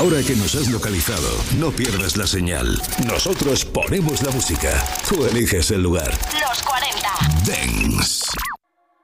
Ahora que nos has localizado, no pierdas la señal. Nosotros ponemos la música. Tú eliges el lugar. Los 40 Dance.